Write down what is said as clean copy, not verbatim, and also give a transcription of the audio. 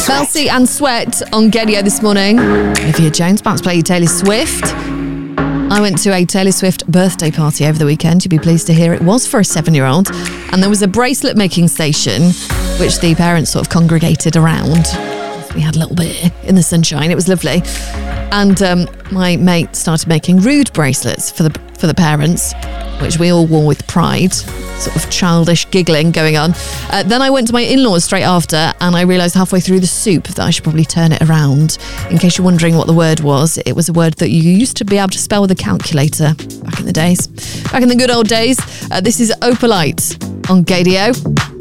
Mel C and Sweat on Gaydio this morning. Olivia Jones about to play Taylor Swift. I went to a Taylor Swift birthday party over the weekend. You'd be pleased to hear it was for a 7-year-old. And there was a bracelet making station, which the parents sort of congregated around. We had a little bit in the sunshine. It was lovely. And my mate started making rude bracelets for the parents, which we all wore with pride. Sort of childish giggling going on. Then I went to my in-laws straight after, and I realised halfway through the soup that I should probably turn it around. In case you're wondering what the word was, it was a word that you used to be able to spell with a calculator back in the days. Back in the good old days. This is Opalite on Gaydio.